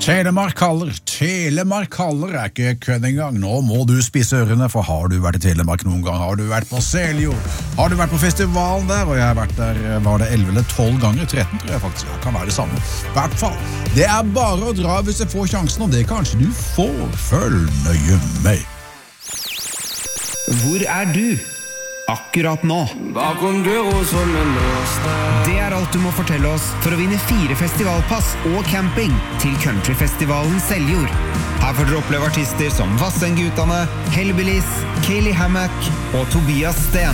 Telemark kaller ikke kødd engang. Nå må du spisse ørene, for har du vært i Telemark noen gang? Har du vært på Seljord? Har du vært på festivalen der? Og jeg har vært der, var det 11 eller 12 ganger? 13 tror jeg faktisk, det kan være det samme. I hvert fall, det er bare å dra hvis jeg får sjansen, og det kanskje du får. Følg nøye med. Hvor er du? Akkurat nå. Det er alt du må fortelle oss for å vinne 4 festivalpass og camping til countryfestivalen Seljord. Her får dere oppleve artister som Vassendgutane, Hellbillies, Kaylee Hammack og Tobias Sten.